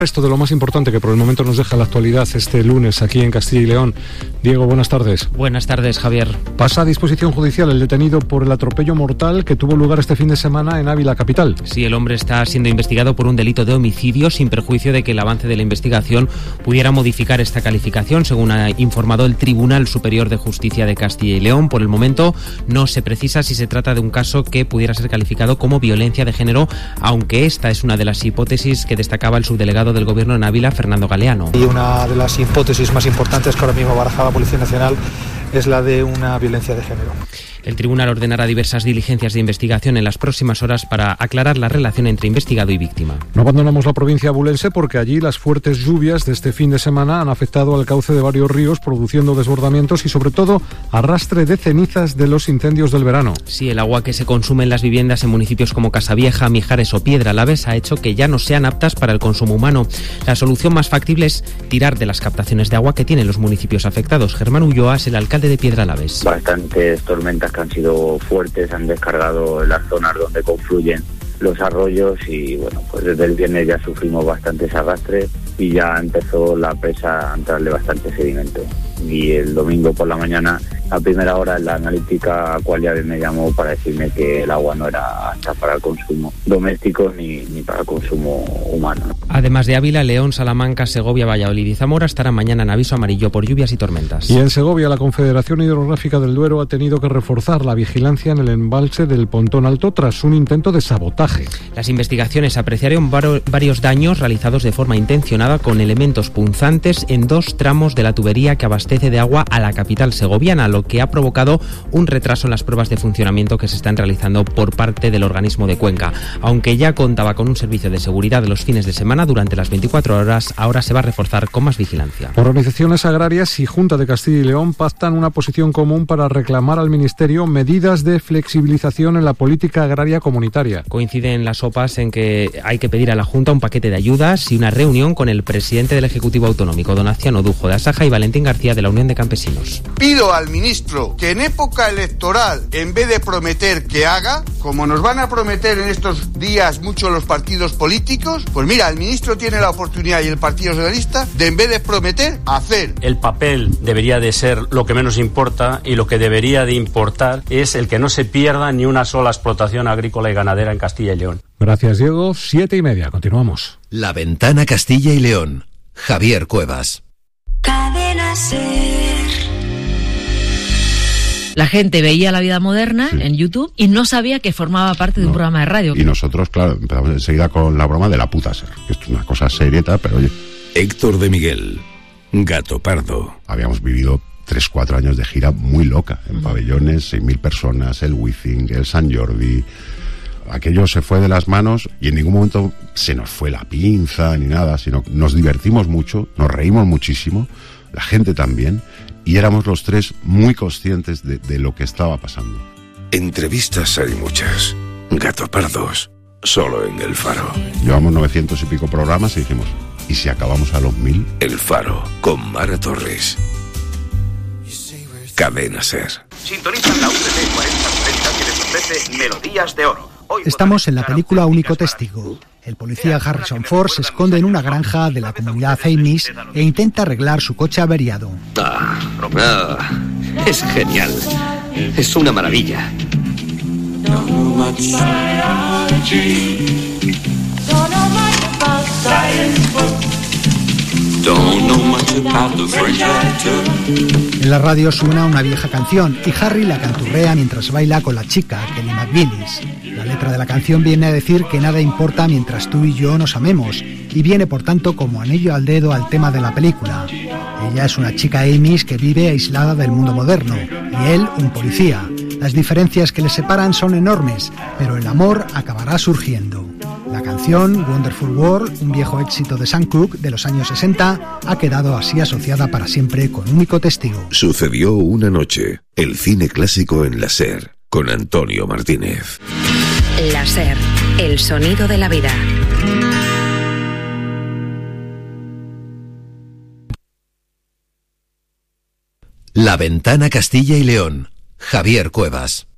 Esto de lo más importante que por el momento nos deja la actualidad este lunes aquí en Castilla y León. Diego, buenas tardes. Buenas tardes, Javier. Pasa a disposición judicial el detenido por el atropello mortal que tuvo lugar este fin de semana en Ávila capital. Sí, el hombre está siendo investigado por un delito de homicidio sin perjuicio de que el avance de la investigación pudiera modificar esta calificación, según ha informado el Tribunal Superior de Justicia de Castilla y León. Por el momento no se precisa si se trata de un caso que pudiera ser calificado como violencia de género, aunque esta es una de las hipótesis que destacaba el subdelegado del Gobierno en Ávila, Fernando Galeano. Y una de las hipótesis más importantes que ahora mismo baraja la Policía Nacional es la de una violencia de género. El tribunal ordenará diversas diligencias de investigación en las próximas horas para aclarar la relación entre investigado y víctima. No abandonamos la provincia abulense porque allí las fuertes lluvias de este fin de semana han afectado al cauce de varios ríos, produciendo desbordamientos y sobre todo arrastre de cenizas de los incendios del verano. Sí, el agua que se consume en las viviendas en municipios como Casavieja, Mijares o Piedralaves ha hecho que ya no sean aptas para el consumo humano. La solución más factible es tirar de las captaciones de agua que tienen los municipios afectados. Germán Ulloa es el alcalde de Piedralaves. Bastantes tormentas que han sido fuertes, han descargado en las zonas donde confluyen los arroyos y bueno, pues desde el viernes ya sufrimos bastantes arrastres y ya empezó la presa a entrarle bastante sedimento. Y el domingo por la mañana, a primera hora, en la analítica Aqualiaves me llamó para decirme que el agua no era apta para el consumo doméstico ni para el consumo humano. Además de Ávila, León, Salamanca, Segovia, Valladolid y Zamora estarán mañana en aviso amarillo por lluvias y tormentas. Y en Segovia, la Confederación Hidrográfica del Duero ha tenido que reforzar la vigilancia en el embalse del Pontón Alto tras un intento de sabotaje. Las investigaciones apreciaron varios daños realizados de forma intencionada con elementos punzantes en dos tramos de la tubería que abastece de agua a la capital segoviana, lo que ha provocado un retraso en las pruebas de funcionamiento que se están realizando por parte del organismo de Cuenca. Aunque ya contaba con un servicio de seguridad de los fines de semana durante las 24 horas, ahora se va a reforzar con más vigilancia. Organizaciones agrarias y Junta de Castilla y León pactan una posición común para reclamar al Ministerio medidas de flexibilización en la política agraria comunitaria. Coinciden las OPAs en que hay que pedir a la Junta un paquete de ayudas y una reunión con el presidente del Ejecutivo Autonómico, don Aciano Dujo de Asaja, y Valentín García de la Unión de Campesinos. Pido al ministro que en época electoral, en vez de prometer que haga, como nos van a prometer en estos días muchos los partidos políticos, pues mira, el ministro tiene la oportunidad y el Partido Socialista de, en vez de prometer, hacer. El papel debería de ser lo que menos importa y lo que debería de importar es el que no se pierda ni una sola explotación agrícola y ganadera en Castilla y León. Gracias, Diego. 7:30. Continuamos. La Ventana Castilla y León. Javier Cuevas. Cadena SER. La gente veía La Vida Moderna en YouTube y no sabía que formaba parte de un programa de radio. Y nosotros, claro, empezamos enseguida con la broma de la puta SER, que es una cosa serieta, pero oye. Héctor de Miguel, Gato Pardo. Habíamos vivido 3-4 años de gira muy loca, en pabellones, 6.000 personas, el Wizzing, el Sant Jordi. Aquello se fue de las manos y en ningún momento se nos fue la pinza ni nada, sino nos divertimos mucho, nos reímos muchísimo, la gente también, y éramos los tres muy conscientes de lo que estaba pasando. Entrevistas hay muchas, Gato Pardos, solo en El Faro. Llevamos 900 y pico programas y dijimos, ¿y si acabamos a los 1000? El Faro, con Mara Torres. Cadena SER. Sintonizan la UTC 4030 que les ofrece Melodías de Oro. Estamos en la película Único Testigo. El policía Harrison Ford se esconde en una granja de la comunidad Amish e intenta arreglar su coche averiado. Es genial. Es una maravilla. En la radio suena una vieja canción y Harry la canturrea mientras baila con la chica, Kelly McGillis. La letra de la canción viene a decir que nada importa mientras tú y yo nos amemos y viene por tanto como anillo al dedo al tema de la película. Ella es una chica Amish que vive aislada del mundo moderno y él un policía. Las diferencias que les separan son enormes, pero el amor acabará surgiendo. La canción Wonderful World, un viejo éxito de Sam Cooke de los años 60, ha quedado así asociada para siempre con Único Testigo. Sucedió una noche, el cine clásico en la SER, con Antonio Martínez. La SER, el sonido de la vida. La Ventana Castilla y León, Javier Cuevas.